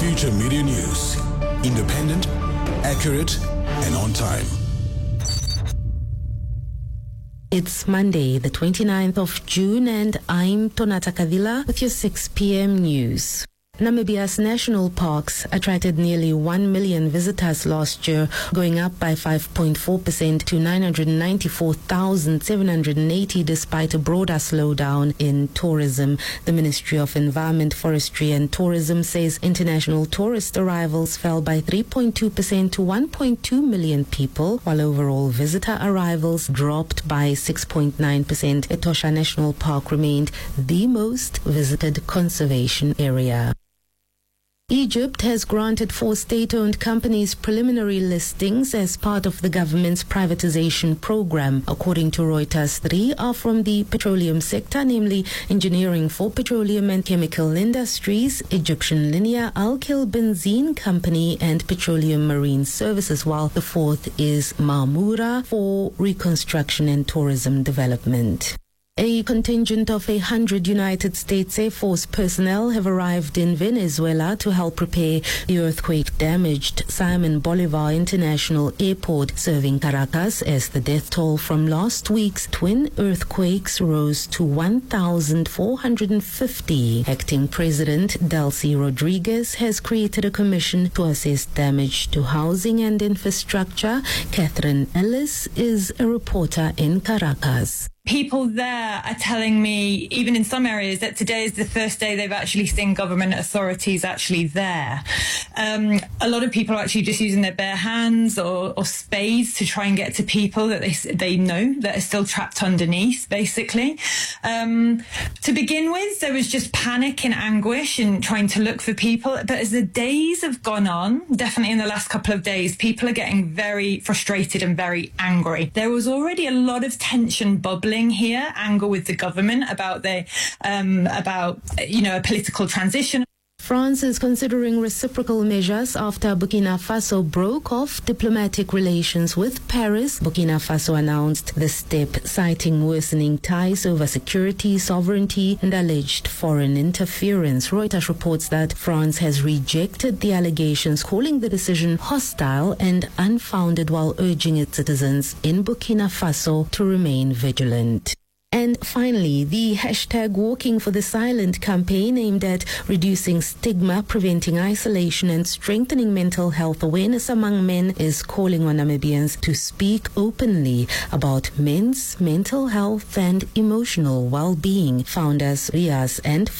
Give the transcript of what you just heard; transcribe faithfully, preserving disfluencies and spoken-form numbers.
Future Media News. Independent, accurate, and on time. It's Monday, the twenty-ninth of June, and I'm Tonata Kadila with your six p.m. news. Namibia's national parks attracted nearly one million visitors last year, going up by five point four percent to nine hundred ninety-four thousand seven hundred eighty despite a broader slowdown in tourism. The Ministry of Environment, Forestry and Tourism says international tourist arrivals fell by three point two percent to one point two million people, while overall visitor arrivals dropped by six point nine percent. Etosha National Park remained the most visited conservation area. Egypt has granted four state-owned companies preliminary listings as part of the government's privatization program. According to Reuters, three are from the petroleum sector, namely Engineering for Petroleum and Chemical Industries, Egyptian Linear Alkyl Benzene Company, and Petroleum Marine Services, while the fourth is Marmura for reconstruction and tourism development. A contingent of a hundred United States Air Force personnel have arrived in Venezuela to help repair the earthquake-damaged Simon Bolivar International Airport, serving Caracas as the death toll from last week's twin earthquakes rose to one thousand four hundred fifty. Acting President Delcy Rodriguez has created a commission to assess damage to housing and infrastructure. Catherine Ellis is a reporter in Caracas. People there are telling me, even in some areas, that today is the first day they've actually seen government authorities actually there. Um, a lot of people are actually just using their bare hands or, or spades to try and get to people that they they know that are still trapped underneath, basically. Um, to begin with, there was just panic and anguish and trying to look for people. But as the days have gone on, definitely in the last couple of days, people are getting very frustrated and very angry. There was already a lot of tension bubbling here, anger with the government about the um, about you know a political transition. France is considering reciprocal measures after Burkina Faso broke off diplomatic relations with Paris. Burkina Faso announced the step, citing worsening ties over security, sovereignty, and alleged foreign interference. Reuters reports that France has rejected the allegations, calling the decision hostile and unfounded, while urging its citizens in Burkina Faso to remain vigilant. And finally, the hashtag Walking for the Silent campaign, aimed at reducing stigma, preventing isolation, and strengthening mental health awareness among men, is calling on Namibians to speak openly about men's mental health and emotional well-being. Founders Riaz and